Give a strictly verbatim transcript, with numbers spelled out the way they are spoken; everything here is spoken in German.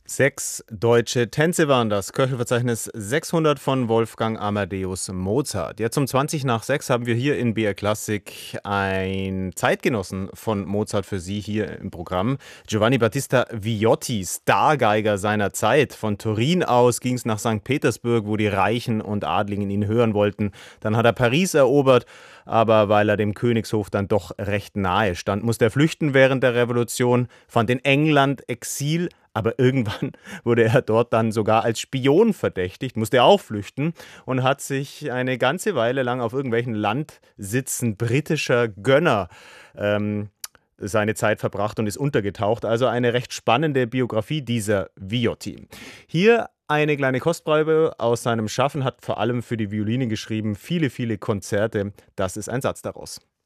Sechs deutsche Tänze waren das. Köchelverzeichnis sechshundert von Wolfgang Amadeus Mozart. Jetzt um zwanzig nach sechs haben wir hier in B R Klassik einen Zeitgenossen von Mozart für Sie hier im Programm. Giovanni Battista Viotti, Stargeiger seiner Zeit. Von Turin aus ging es nach Sankt Petersburg, wo die Reichen und Adligen ihn hören wollten. Dann hat er Paris erobert, aber weil er dem Königshof dann doch recht nahe stand, musste er flüchten während der Revolution, fand in England Exil. Aber irgendwann wurde er dort dann sogar als Spion verdächtigt, musste auch flüchten und hat sich eine ganze Weile lang auf irgendwelchen Landsitzen britischer Gönner ähm, seine Zeit verbracht und ist untergetaucht. Also eine recht spannende Biografie dieser Viotti. Hier eine kleine Kostprobe aus seinem Schaffen, hat vor allem für die Violine geschrieben, viele, viele Konzerte. Das ist ein Satz daraus.